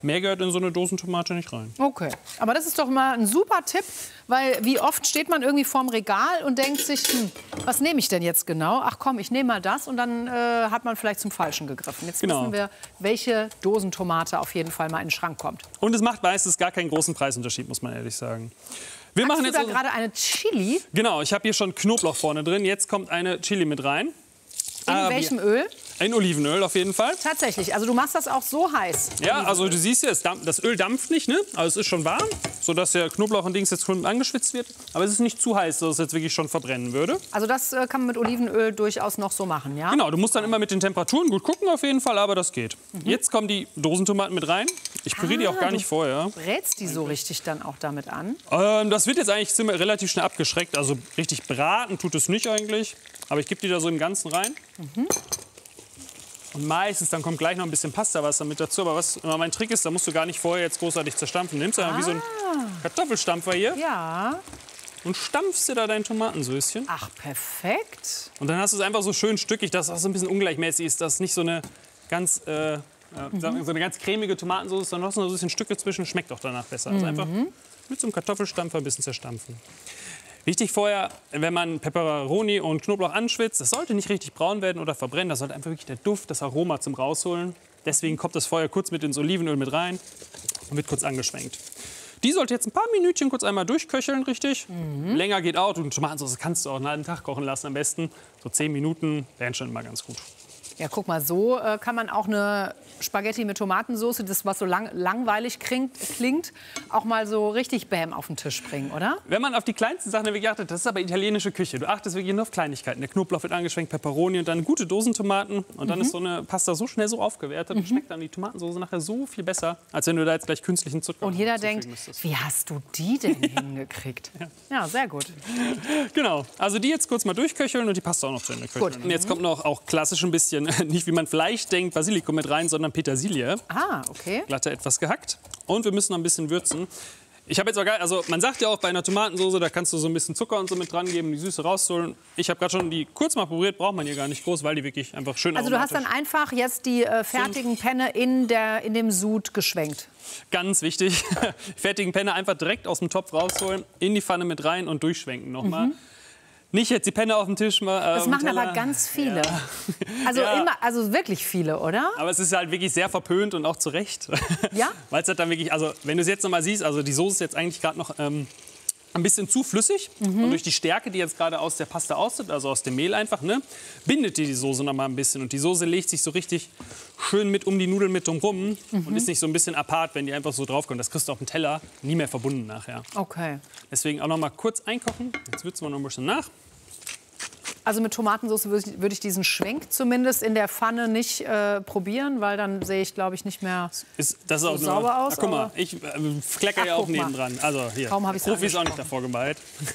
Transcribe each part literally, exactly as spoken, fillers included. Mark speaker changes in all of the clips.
Speaker 1: Mehr gehört in so eine Dosentomate nicht rein.
Speaker 2: Okay, aber das ist doch mal ein super Tipp, weil wie oft steht man irgendwie vorm Regal und denkt sich, hm, was nehme ich denn jetzt genau? Ach komm, ich nehme mal das und dann äh, hat man vielleicht zum Falschen gegriffen. Jetzt
Speaker 1: Genau.
Speaker 2: wissen wir, welche Dosentomate auf jeden Fall mal in den Schrank kommt.
Speaker 1: Und es macht meistens gar keinen großen Preisunterschied, muss man ehrlich sagen. Wir
Speaker 2: Hast
Speaker 1: machen
Speaker 2: du
Speaker 1: jetzt
Speaker 2: da gerade eine Chili?
Speaker 1: Genau, ich habe hier schon Knoblauch vorne drin. Jetzt kommt eine Chili mit rein.
Speaker 2: In
Speaker 1: Ah,
Speaker 2: welchem Öl?
Speaker 1: In Olivenöl auf jeden Fall.
Speaker 2: Tatsächlich, also du machst das auch so heiß.
Speaker 1: Ja, also du siehst ja, es dampft, das Öl dampft nicht, ne? Also es ist schon warm, sodass der Knoblauch und Dings jetzt schon angeschwitzt wird. Aber es ist nicht zu heiß, dass es jetzt wirklich schon verbrennen würde.
Speaker 2: Also das äh, kann man mit Olivenöl durchaus noch so machen, ja?
Speaker 1: Genau, du musst dann immer mit den Temperaturen gut gucken auf jeden Fall, aber das geht. Mhm. Jetzt kommen die Dosentomaten mit rein. Ich püriere die
Speaker 2: Ah,
Speaker 1: auch gar
Speaker 2: du
Speaker 1: nicht vorher.
Speaker 2: Brätst die so richtig dann auch damit an?
Speaker 1: Ähm, das wird jetzt eigentlich ziemlich, relativ schnell abgeschreckt. Also richtig braten tut es nicht eigentlich. Aber ich gebe die da so im Ganzen rein. Mhm. Und meistens, dann kommt gleich noch ein bisschen Pastawasser mit dazu. Aber was immer mein Trick ist, da musst du gar nicht vorher jetzt großartig zerstampfen. Du nimmst einfach
Speaker 2: Ah.
Speaker 1: wie so einen Kartoffelstampfer hier
Speaker 2: Ja.
Speaker 1: und stampfst dir da dein Tomatensößchen.
Speaker 2: Ach, perfekt.
Speaker 1: Und dann hast du es einfach so schön stückig, dass es auch so ein bisschen ungleichmäßig ist, dass nicht so eine ganz, äh, mhm. so eine ganz cremige Tomatensauce, sondern noch so ein bisschen Stücke zwischen, schmeckt auch danach besser. Also einfach mit so einem Kartoffelstampfer ein bisschen zerstampfen. Wichtig vorher, wenn man Peperoni und Knoblauch anschwitzt, das sollte nicht richtig braun werden oder verbrennen. Das sollte einfach wirklich der Duft, das Aroma zum Rausholen. Deswegen kommt das Feuer kurz mit ins Olivenöl mit rein und wird kurz angeschwenkt. Die sollte jetzt ein paar Minütchen kurz einmal durchköcheln, richtig. Mhm. Länger geht auch. Und Tomatensauce kannst du auch einen halben Tag kochen lassen am besten. So zehn Minuten wären schon immer ganz gut.
Speaker 2: Ja, guck mal, so äh, kann man auch eine Spaghetti mit Tomatensauce, das was so lang, langweilig klingt, klingt, auch mal so richtig Bäm auf den Tisch bringen, oder?
Speaker 1: Wenn man auf die kleinsten Sachen wirklich achtet, das ist aber italienische Küche. Du achtest wirklich nur auf Kleinigkeiten. Der Knoblauch wird angeschwenkt, Peperoni und dann gute Dosentomaten. Und dann mhm. ist so eine Pasta so schnell so aufgewertet und mhm. schmeckt dann die Tomatensauce nachher so viel besser, als wenn du da jetzt gleich künstlichen Zucker
Speaker 2: Und jeder denkt,
Speaker 1: müsstest.
Speaker 2: Wie hast du die denn hingekriegt? Ja. Ja, sehr gut.
Speaker 1: Genau, also die jetzt kurz mal durchköcheln und die Pasta auch noch zu Ende köcheln.
Speaker 2: Gut.
Speaker 1: Und jetzt kommt noch auch klassisch ein bisschen, nicht wie man vielleicht denkt, Basilikum mit rein, sondern Petersilie.
Speaker 2: Ah, okay.
Speaker 1: Glatte etwas gehackt. Und wir müssen noch ein bisschen würzen. Ich habe jetzt auch gar, also man sagt ja auch bei einer Tomatensauce, da kannst du so ein bisschen Zucker und so mit dran geben, die Süße rausholen. Ich habe gerade schon die kurz mal probiert, braucht man hier gar nicht groß, weil die wirklich einfach schön
Speaker 2: Also du hast dann einfach jetzt die äh, fertigen Penne in, der, in dem Sud geschwenkt.
Speaker 1: Ganz wichtig, fertigen Penne einfach direkt aus dem Topf rausholen, in die Pfanne mit rein und durchschwenken nochmal. Mhm. Nicht jetzt die Penne auf dem Tisch mal. Äh,
Speaker 2: das machen aber ganz viele. Ja. Also,
Speaker 1: ja.
Speaker 2: immer, also wirklich viele, oder?
Speaker 1: Aber es ist halt wirklich sehr verpönt und auch zu Recht.
Speaker 2: Ja?
Speaker 1: Weil es halt dann wirklich, also wenn du es jetzt noch mal siehst, also die Soße ist jetzt eigentlich gerade noch ähm, ein bisschen zu flüssig. Mhm. Und durch die Stärke, die jetzt gerade aus der Pasta austritt, also aus dem Mehl einfach, ne, bindet die die Soße noch mal ein bisschen. Und die Soße legt sich so richtig schön mit um die Nudeln mit drumherum mhm. und ist nicht so ein bisschen apart, wenn die einfach so draufkommen. Das kriegst du auf dem Teller nie mehr verbunden nachher.
Speaker 2: Okay.
Speaker 1: Deswegen auch noch mal kurz einkochen. Jetzt würzen wir noch ein bisschen nach.
Speaker 2: Also mit Tomatensauce würde ich, würd ich diesen Schwenk zumindest in der Pfanne nicht äh, probieren, weil dann sehe ich, glaube ich, nicht mehr
Speaker 1: ist, das ist
Speaker 2: so
Speaker 1: auch
Speaker 2: sauber
Speaker 1: nur,
Speaker 2: aus.
Speaker 1: Ach, guck mal, ich äh, klecker ja auch nebendran. Also hier,
Speaker 2: Kaum hab ich's
Speaker 1: Profi ist auch nicht davor gemeint.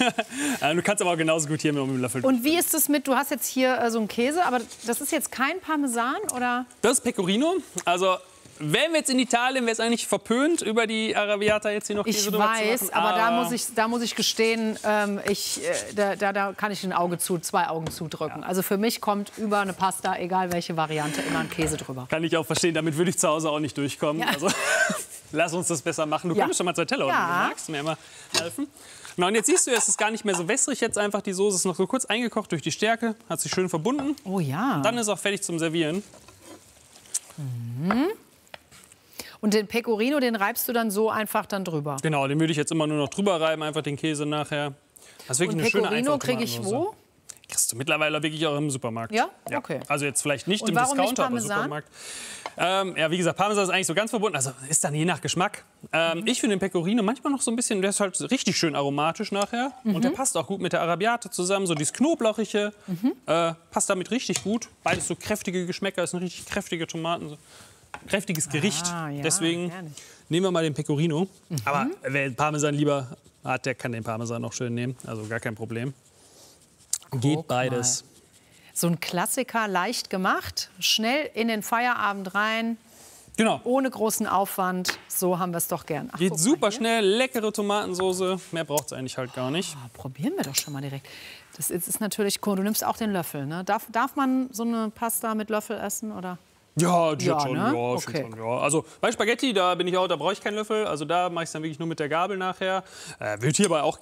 Speaker 1: Du kannst aber auch genauso gut hier mit dem Löffel.
Speaker 2: Und wie ist es mit, du hast jetzt hier äh, so einen Käse, aber das ist jetzt kein Parmesan, oder?
Speaker 1: Das ist Pecorino. Also wären wir jetzt in Italien, wäre es eigentlich verpönt, über die Arrabbiata jetzt hier noch Käse
Speaker 2: Ich
Speaker 1: drüber
Speaker 2: weiß,
Speaker 1: zu machen.
Speaker 2: aber da muss ich, da muss ich gestehen, ähm, ich, äh, da, da, da kann ich ein Auge zu, zwei Augen zudrücken. Ja. Also für mich kommt über eine Pasta, egal welche Variante, immer ein Käse drüber.
Speaker 1: Kann ich auch verstehen, damit würde ich zu Hause auch nicht durchkommen. Ja. Also lass uns das besser machen. Du
Speaker 2: Ja.
Speaker 1: könntest schon mal zwei Teller, ja. wenn du magst, mir immer helfen. Na, und jetzt siehst du, es ist gar nicht mehr so wässrig jetzt einfach. Die Soße ist noch so kurz eingekocht durch die Stärke, hat sich schön verbunden.
Speaker 2: Oh ja.
Speaker 1: Dann ist auch fertig zum Servieren.
Speaker 2: Mhm. Und den Pecorino, den reibst du dann so einfach dann drüber?
Speaker 1: Genau, den würde ich jetzt immer nur noch drüber reiben, einfach den Käse nachher. Das ist wirklich
Speaker 2: Und
Speaker 1: eine schöne,
Speaker 2: Pecorino kriege ich wo?
Speaker 1: Kriegst du mittlerweile wirklich auch im Supermarkt.
Speaker 2: Ja? Okay.
Speaker 1: Also jetzt vielleicht nicht
Speaker 2: Und
Speaker 1: im
Speaker 2: warum
Speaker 1: Discounter,
Speaker 2: nicht
Speaker 1: aber im
Speaker 2: Parmesan?
Speaker 1: Supermarkt. Ähm, ja, wie gesagt, Parmesan ist eigentlich so ganz verbunden. Also ist dann je nach Geschmack. Ähm, mhm. Ich finde den Pecorino manchmal noch so ein bisschen, der ist halt richtig schön aromatisch nachher. Mhm. Und der passt auch gut mit der Arrabbiata zusammen. So dieses Knoblauchige mhm. äh, passt damit richtig gut. Beides so kräftige Geschmäcker, das sind richtig kräftige Tomaten. So. Kräftiges Gericht. Ah, ja, deswegen ehrlich. Nehmen wir mal den Pecorino. Mhm. Aber wer Parmesan lieber hat, der kann den Parmesan auch schön nehmen. Also gar kein Problem.
Speaker 2: Guck
Speaker 1: Geht beides.
Speaker 2: Mal. So ein Klassiker, leicht gemacht, schnell in den Feierabend rein.
Speaker 1: Genau.
Speaker 2: Ohne großen Aufwand. So haben wir es doch gern. Ach,
Speaker 1: geht super schnell, leckere Tomatensauce. Mehr braucht es eigentlich halt gar nicht.
Speaker 2: Oh, probieren wir doch schon mal direkt. Das ist, ist natürlich cool. Du nimmst auch den Löffel, ne? Darf, darf man so eine Pasta mit Löffel essen, oder?
Speaker 1: Ja, die
Speaker 2: Ja,
Speaker 1: hat schon,
Speaker 2: ne?
Speaker 1: ja,
Speaker 2: Okay.
Speaker 1: schon, ja. Also bei Spaghetti, da bin ich auch, da brauche ich keinen Löffel. Also da mache ich es dann wirklich nur mit der Gabel nachher. Äh, wird hier aber auch